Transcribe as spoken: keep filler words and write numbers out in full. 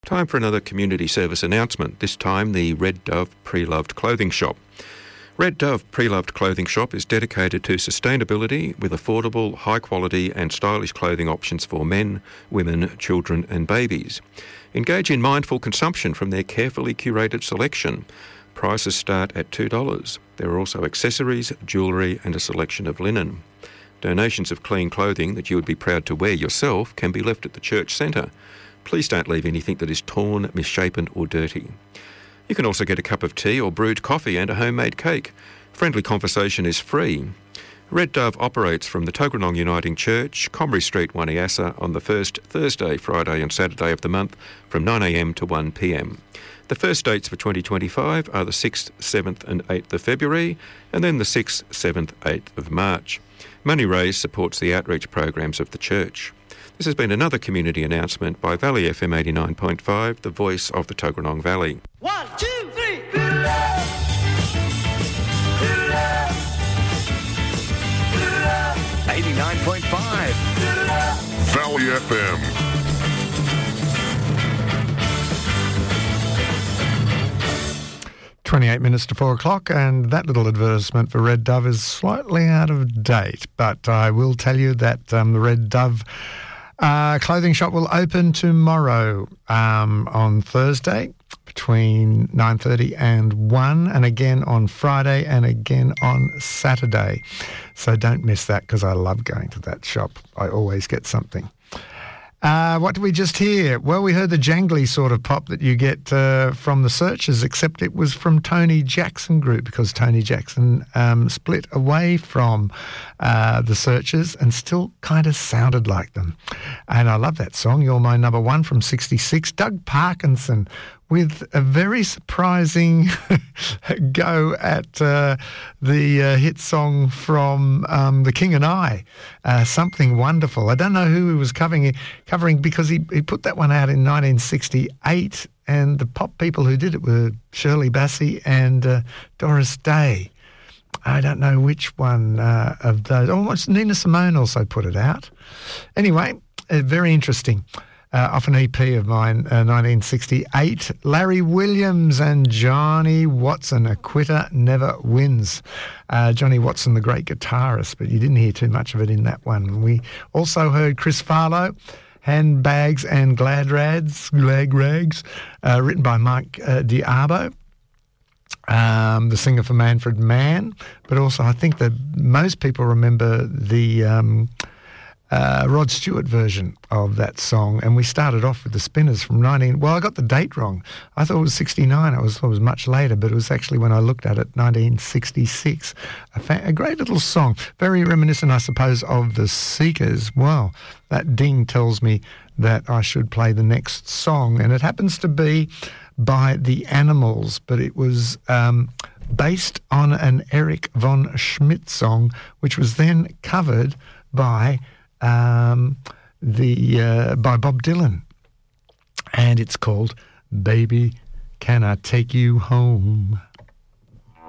Time for another community service announcement, this time the Red Dove Pre-Loved Clothing Shop. Red Dove Pre-Loved Clothing Shop is dedicated to sustainability with affordable, high-quality and stylish clothing options for men, women, children and babies. Engage in mindful consumption from their carefully curated selection. Prices start at two dollars. There are also accessories, jewellery and a selection of linen. Donations of clean clothing that you would be proud to wear yourself can be left at the church centre. Please don't leave anything that is torn, misshapen or dirty. You can also get a cup of tea or brewed coffee and a homemade cake. Friendly conversation is free. Red Dove operates from the Tuggeranong Uniting Church, Comrie Street, Waniassa, on the first Thursday, Friday and Saturday of the month from nine a m to one p m. The first dates for twenty twenty-five are the sixth, seventh and eighth of February and then the sixth, seventh, eighth of March. Money raised supports the outreach programs of the church. This has been another community announcement by Valley F M eighty-nine point five, the voice of the Tuggeranong Valley. One, two, three. eighty-nine point five. Valley F M. twenty-eight minutes to four o'clock, and that little advertisement for Red Dove is slightly out of date, but I will tell you that um, the Red Dove uh, clothing shop will open tomorrow um, on Thursday between nine thirty and one, and again on Friday and again on Saturday. So don't miss that, because I love going to that shop. I always get something. Uh, what did we just hear? Well, we heard the jangly sort of pop that you get uh, from the Searchers, except it was from Tony Jackson Group, because Tony Jackson um, split away from uh, the Searchers and still kind of sounded like them. And I love that song, You're My Number One, from sixty-six. Doug Parkinson with a very surprising go at uh, the uh, hit song from um, The King and I, uh, Something Wonderful. I don't know who he was covering, covering because he, he put that one out in nineteen sixty-eight, and the pop people who did it were Shirley Bassey and uh, Doris Day. I don't know which one uh, of those. Oh, Nina Simone also put it out. Anyway, uh, very interesting. Uh, off an E P of mine, uh, nineteen sixty-eight, Larry Williams and Johnny Watson, A Quitter Never Wins. Uh, Johnny Watson, the great guitarist, but you didn't hear too much of it in that one. We also heard Chris Farlow, Handbags and Glad Rags, Glad Rags, uh, written by Mike uh, Diabo. Um, the singer for Manfred Mann, but also I think that most people remember the um, uh, Rod Stewart version of that song. And we started off with the Spinners from nineteen. Well, I got the date wrong. I thought it was sixty-nine. It was, it was much later, but it was actually when I looked at it, nineteen sixty-six. A, fa- a great little song, very reminiscent, I suppose, of the Seekers. Well, that ding tells me that I should play the next song, and it happens to be by The Animals, but it was um, based on an Eric von Schmidt song, which was then covered by um, the uh, by Bob Dylan, and it's called "Baby, Can I Take You Home?"